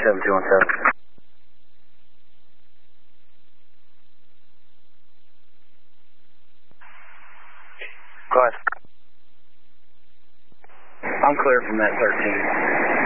7217. Go ahead. I'm clear from that 13.